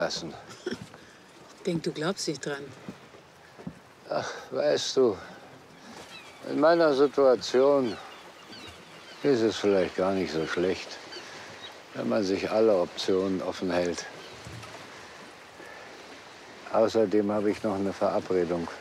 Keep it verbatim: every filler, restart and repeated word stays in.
lassen. Ich denke, du glaubst nicht dran. Ach, weißt du, in meiner Situation ist es vielleicht gar nicht so schlecht, wenn man sich alle Optionen offen hält. Außerdem habe ich noch eine Verabredung.